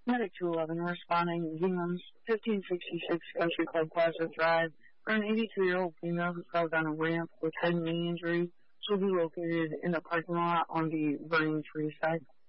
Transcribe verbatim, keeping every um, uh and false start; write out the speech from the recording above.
Medic two eleven responding to Zeelands fifteen sixty-six Country Club Plaza Drive for an eighty-two-year-old female who fell down a ramp with head and knee injury. She'll be located in the parking lot on the Burning Tree side.